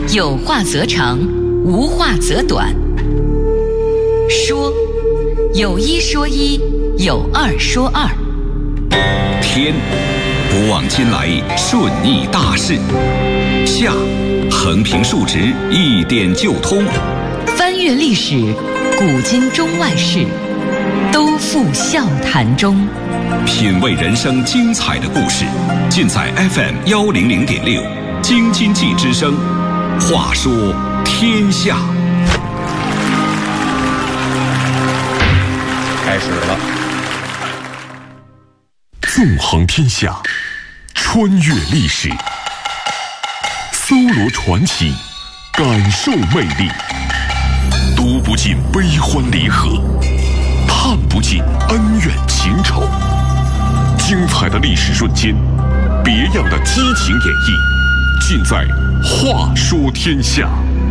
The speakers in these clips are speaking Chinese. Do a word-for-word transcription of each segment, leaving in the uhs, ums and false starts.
有话则长，无话则短。说，有一说一，有二说二。 天，不忘今来顺逆大事；下，横平竖直一点就通。 翻阅历史，古今中外事，都付笑谈中。 品味人生精彩的故事，尽在 F M 幺零零点六京津冀之声。话说天下， 开始了。 纵横天下，穿越历史，搜罗传奇，感受魅力，读不尽悲欢离合，探不尽恩怨情仇。精彩的历史瞬间，别样的激情演绎，尽在话说天下。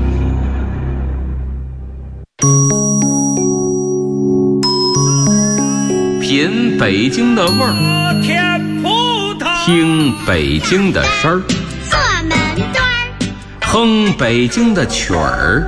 品北京的味儿，听北京的声儿， 坐门墩儿， 哼北京的曲儿，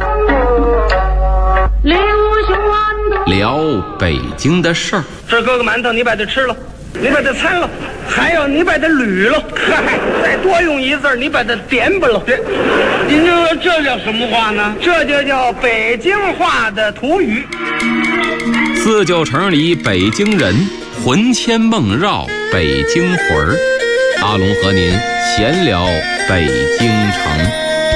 聊北京的事儿。 这搁个馒头，你把它吃了，你把它掺了，还有你把它捋了，嗨，再多用一字，你把它点吧了。您这这叫什么话呢？这就叫北京话的土语。 四九城里北京人，魂牵梦绕北京魂儿。阿龙和您闲聊北京城。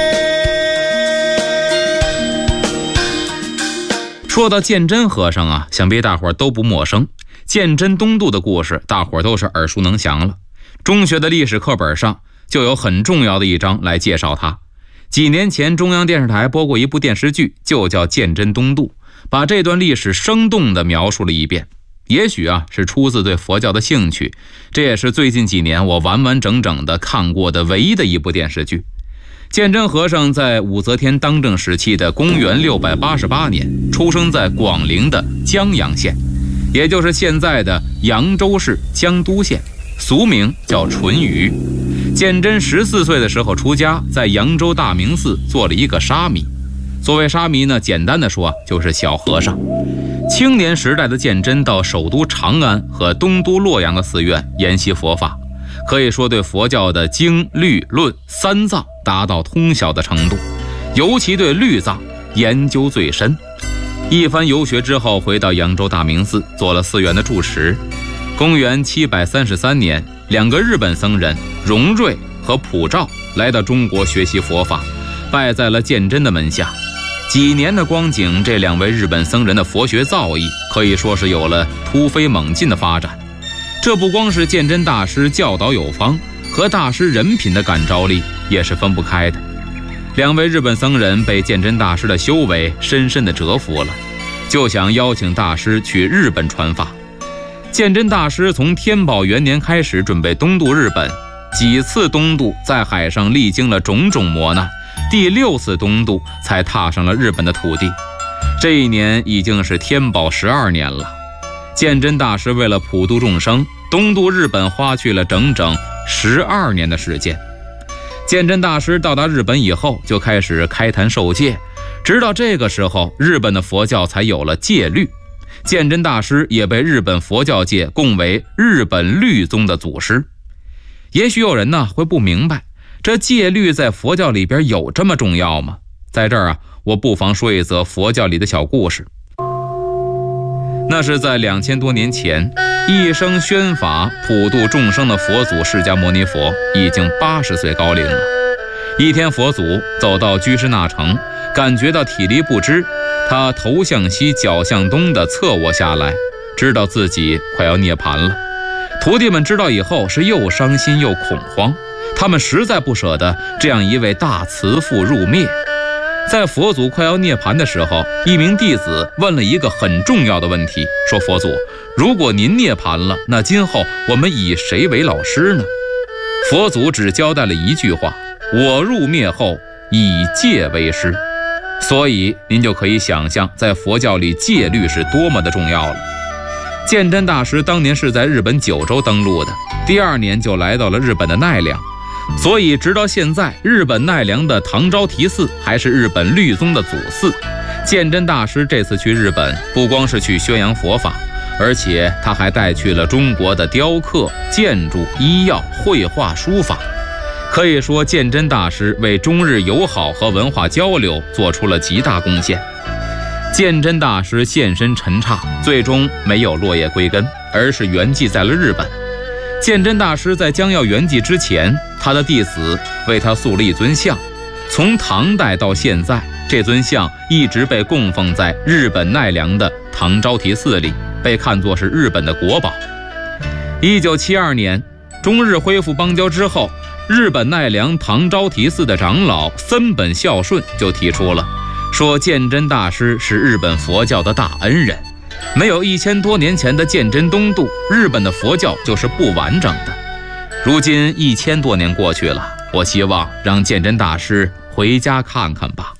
说到鉴真和尚啊，想必大伙儿都不陌生。鉴真东渡的故事，大伙儿都是耳熟能详了。中学的历史课本上就有很重要的一章来介绍他。几年前中央电视台播过一部电视剧，就叫《鉴真东渡》，把这段历史生动地描述了一遍。也许啊是出自对佛教的兴趣，这也是最近几年我完完整整地看过的唯一的一部电视剧。鉴真和尚在武则天当政时期的公元六百八十八年，出生在广陵的江阳县，也就是现在的扬州市江都县，俗名叫淳于。鉴真十四岁的时候出家，在扬州大明寺做了一个沙弥。所谓沙弥呢，简单的说就是小和尚。青年时代的鉴真到首都长安和东都洛阳的寺院研习佛法，可以说对佛教的经律论三藏达到通晓的程度，尤其对律藏研究最深。一番游学之后，回到扬州大明寺做了寺院的住持。公元七百三十三年，两个日本僧人荣瑞和普照来到中国学习佛法，拜在了鉴真的门下。几年的光景，这两位日本僧人的佛学造诣可以说是有了突飞猛进的发展。这不光是鉴真大师教导有方，和大师人品的感召力也是分不开的。两位日本僧人被鉴真大师的修为深深地折服了，就想邀请大师去日本传法。鉴真大师从天宝元年开始准备东渡日本，几次东渡在海上历经了种种磨难，第六次东渡才踏上了日本的土地。这一年已经是天宝十二年了。鉴真大师为了普度众生，东渡日本花去了整整十二年的时间。鉴真大师到达日本以后，就开始开坛受戒，直到这个时候，日本的佛教才有了戒律。鉴真大师也被日本佛教界供为日本律宗的祖师。也许有人呢会不明白，这戒律在佛教里边有这么重要吗？在这儿啊，我不妨说一则佛教里的小故事。那是在两千多年前，一生宣法普度众生的佛祖释迦牟尼佛已经八十岁高龄了。一天，佛祖走到居士那城，感觉到体力不支，他头向西脚向东的侧卧下来，知道自己快要涅槃了。徒弟们知道以后是又伤心又恐慌，他们实在不舍得这样一位大慈父入灭。在佛祖快要涅槃的时候，一名弟子问了一个很重要的问题，说：佛祖，如果您涅槃了，那今后我们以谁为老师呢？佛祖只交代了一句话：我入灭后以戒为师。所以您就可以想象，在佛教里戒律是多么的重要了。鉴真大师当年是在日本九州登陆的，第二年就来到了日本的奈良。 所以直到现在，日本奈良的唐招提寺还是日本律宗的祖寺。鉴真大师这次去日本，不光是去宣扬佛法，而且他还带去了中国的雕刻、建筑、医药、绘画、书法。可以说，鉴真大师为中日友好和文化交流做出了极大贡献。鉴真大师现身陈刹，最终没有落叶归根，而是圆寂在了日本。鉴真大师在将要圆寂之前，他的弟子为他塑了一尊像，从唐代到现在，这尊像一直被供奉在日本奈良的唐招提寺里，被看作是日本的国宝。一九七二年，中日恢复邦交之后，日本奈良唐招提寺的长老森本孝顺就提出了，说鉴真大师是日本佛教的大恩人，没有一千多年前的鉴真东渡，日本的佛教就是不完整的。如今一千多年过去了，我希望让鉴真大师回家看看吧。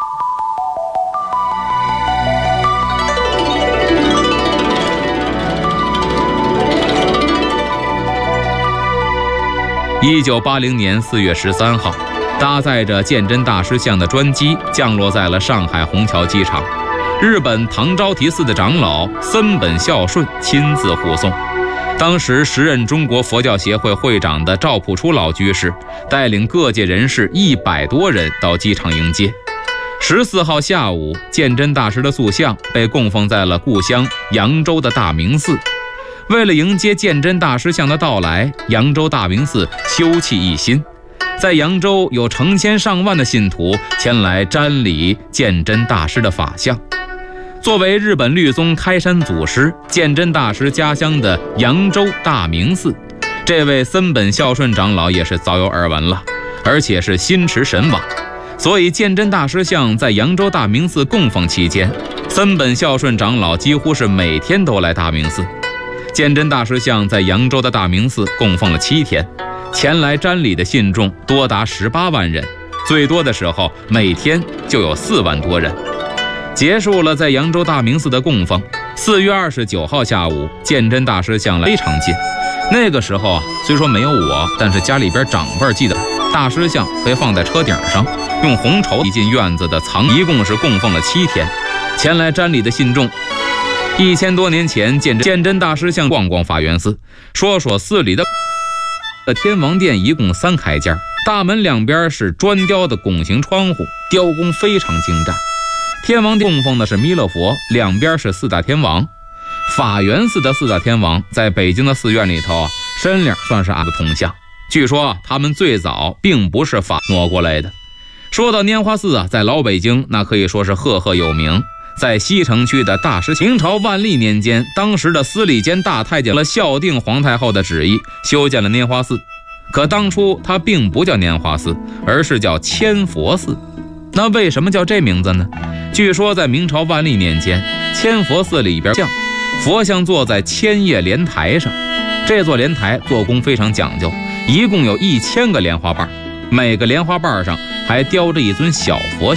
一九八零年四月十三号，搭载着鉴真大师像的专机降落在了上海虹桥机场。日本唐招提寺的长老森本孝顺亲自护送。当时时任中国佛教协会会长的赵朴初老居士带领各界人士一百多人到机场迎接。十四号下午，鉴真大师的塑像被供奉在了故乡扬州的大明寺。为了迎接鉴真大师像的到来，扬州大明寺修葺一新，在扬州有成千上万的信徒前来瞻礼鉴真大师的法像。作为日本律宗开山祖师，鉴真大师家乡的扬州大明寺，这位森本孝顺长老也是早有耳闻了，而且是心驰神往。所以鉴真大师像在扬州大明寺供奉期间，森本孝顺长老几乎是每天都来大明寺。鉴真大师像在扬州的大明寺供奉了七天，前来瞻礼的信众多达十八万人，最多的时候每天就有四万多人。结束了在扬州大明寺的供奉，四月二十九号下午，鉴真大师像来非常近。那个时候啊，虽说没有我，但是家里边长辈记得，大师像被放在车顶上，用红绸一进院子的藏，一共是供奉了七天。前来瞻礼的信众，一千多年前鉴真鉴真大师像逛逛法源寺，说说寺里的天王殿，一共三开间，大门两边是砖雕的拱形窗户，雕工非常精湛。天王殿供奉的是弥勒佛，两边是四大天王。法源寺的四大天王在北京的寺院里头啊，身量算是俺的铜像。据说他们最早并不是法挪过来的。说到拈花寺啊，在老北京那可以说是赫赫有名。在西城区的大石明朝万历年间，当时的司礼监大太监了孝定皇太后的旨意，修建了拈花寺。可当初它并不叫拈花寺，而是叫千佛寺。那为什么叫这名字呢？据说在明朝万历年间，千佛寺里边像佛像坐在千叶莲台上，这座莲台做工非常讲究，一共有一千个莲花瓣，每个莲花瓣上还雕着一尊小佛像。